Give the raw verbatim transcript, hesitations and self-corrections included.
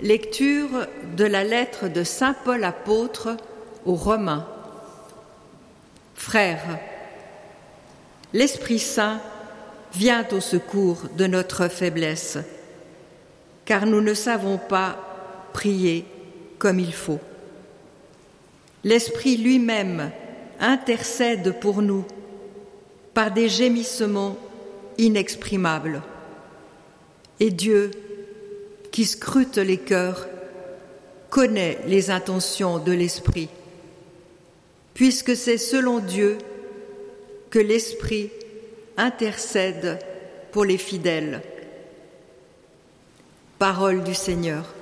Lecture de la lettre de saint Paul apôtre aux Romains. Frères, l'Esprit Saint vient au secours de notre faiblesse, car nous ne savons pas prier comme il faut. L'Esprit lui-même intercède pour nous par des gémissements inexprimables. Et Dieu, qui scrute les cœurs, connaît les intentions de l'Esprit, puisque c'est selon Dieu que l'Esprit intercède pour les fidèles. Parole du Seigneur.